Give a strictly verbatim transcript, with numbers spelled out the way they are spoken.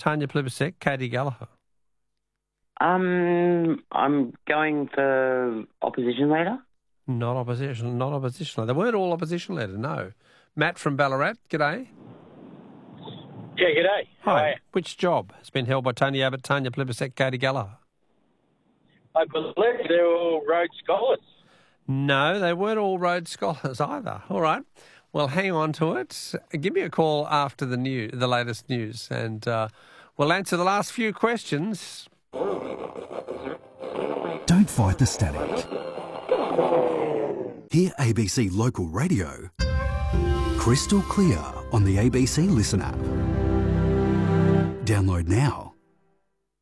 Tanya Plibersek, Katie Gallagher? Um, I'm going for opposition leader. Not opposition, not opposition leader. They weren't all opposition leader, no. Matt from Ballarat, g'day. Yeah, g'day. How are Hi. you? Which job has been held by Tony Abbott, Tanya Plibersek, Katie Gallagher? I believe they're all Rhodes Scholars. No, they weren't all Rhodes Scholars either. All right. Well, hang on to it. Give me a call after the new, the latest news, and uh, we'll answer the last few questions. Don't fight the static. Hear A B C Local Radio crystal clear on the A B C Listen app. Download now.